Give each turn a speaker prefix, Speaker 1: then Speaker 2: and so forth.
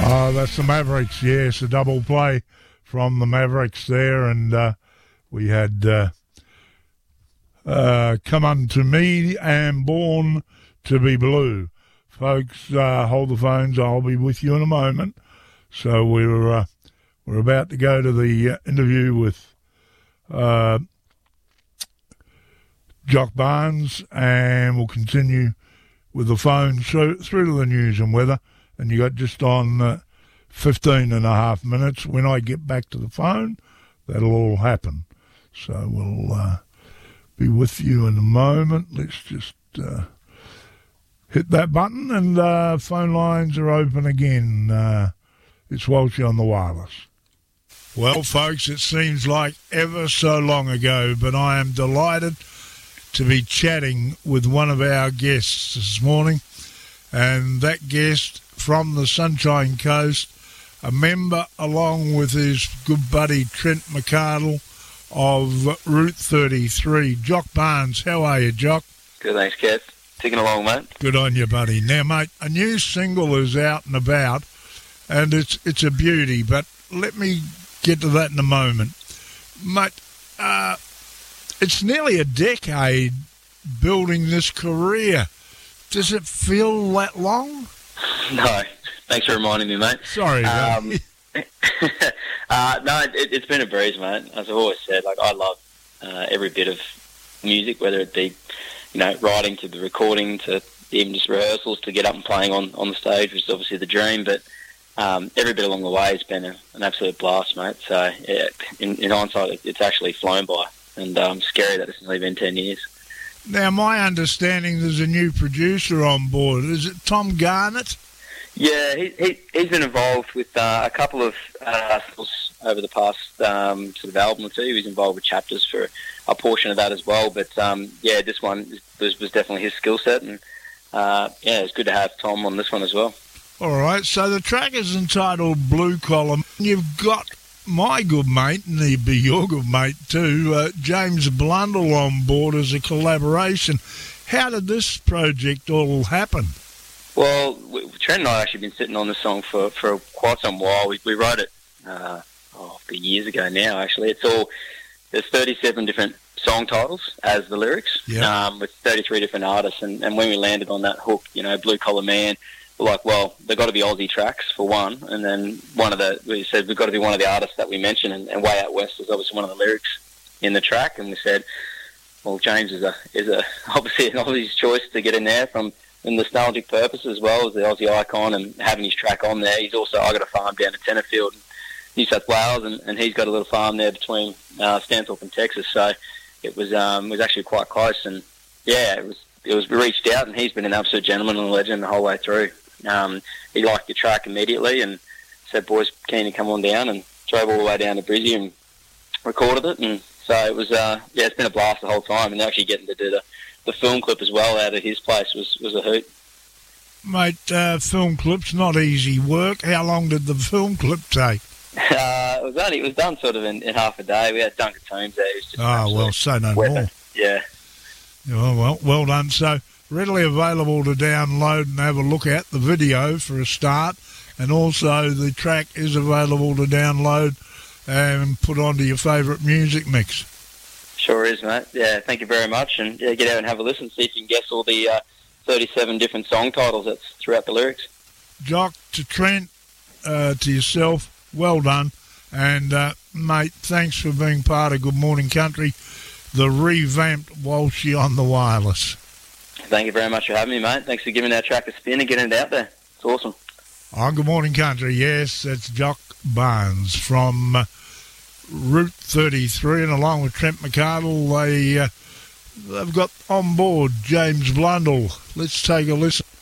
Speaker 1: Oh, that's the Mavericks, yes, a double play from the Mavericks there, and we had Come Unto Me and Born to Be Blue. Folks, hold the phones, I'll be with you in a moment. So we're about to go to the interview with Jock Barnes, and we'll continue with the phone through to the news and weather. And you got just on 15 and a half minutes. When I get back to the phone, that'll all happen. So we'll be with you in a moment. Let's just hit that button, and phone lines are open again. It's Walshy on the wireless. Well, folks, it seems like ever so long ago, but I am delighted to be chatting with one of our guests this morning, and that guest from the Sunshine Coast, a member along with his good buddy Trent McArdle of Route 33. Jock Barnes, how are you, Jock?
Speaker 2: Good, thanks, Kev. Ticking along, mate.
Speaker 1: Good on you, buddy. Now, mate, a new single is out and about, and it's a beauty, but let me get to that in a moment. Mate, it's nearly a decade building this career. Does it feel that long?
Speaker 2: No. Thanks for reminding me, mate.
Speaker 1: Sorry,
Speaker 2: No, it's been a breeze, mate. As I've always said, like, I love every bit of music, whether it be, writing to the recording to even just rehearsals to get up and playing on the stage, which is obviously the dream. But every bit along the way has been an absolute blast, mate. So, yeah, in hindsight, it's actually flown by, and scary that it's only been 10 years.
Speaker 1: Now, my understanding, there's a new producer on board. Is it Tom Garnett?
Speaker 2: Yeah, he's been involved with a couple of songs over the past sort of album or two. He was involved with Chapters for a portion of that as well. But, yeah, this one was definitely his skill set. And, yeah, it's good to have Tom on this one as well.
Speaker 1: All right, so the track is entitled Blue Collar. You've got my good mate, and he'd be your good mate too, James Blundell on board as a collaboration. How did this project all happen?
Speaker 2: Well, Trent and I have actually been sitting on this song for quite some while. We wrote it for years ago now, actually. There's 37 different song titles as the lyrics, with 33 different artists. And when we landed on that hook, Blue Collar Man, we're like, well, they've got to be Aussie tracks for one. And then we said we've got to be one of the artists that we mentioned, and Way Out West is obviously one of the lyrics in the track. And we said, well, James is obviously an Aussie's choice to get in there from in nostalgic purpose as well as the Aussie icon, and having his track on there. He's also, I got a farm down in Tenterfield, New South Wales, and he's got a little farm there between Stanthorpe and Texas. So it was actually quite close, and yeah, we reached out, and he's been an absolute gentleman and a legend the whole way through. He liked the track immediately and said, boys, keen to come on down, and drove all the way down to Brizzy and recorded it. And so it was, it's been a blast the whole time, and actually getting to do the film clip as well out of his place was a hoot.
Speaker 1: Mate, film clips, not easy work. How long did the film clip take?
Speaker 2: It was done sort of in half a day. We had Duncan Toombs there.
Speaker 1: Say no more.
Speaker 2: Yeah.
Speaker 1: Well done. So readily available to download and have a look at the video for a start, and also the track is available to download and put onto your favourite music mix.
Speaker 2: Sure is, mate. Yeah, thank you very much. And yeah, get out and have a listen, see if you can guess all the 37 different song titles that's throughout the lyrics.
Speaker 1: Jock, to Trent, to yourself, well done. And, mate, thanks for being part of Good Morning Country, the revamped Walshy on the wireless.
Speaker 2: Thank you very much for having me, mate. Thanks for giving our track a spin and getting it out there. It's awesome. On
Speaker 1: Good Morning Country, yes, that's Jock Barnes from Route 33, and along with Trent McArdle, they've got on board James Blundell. Let's take a listen.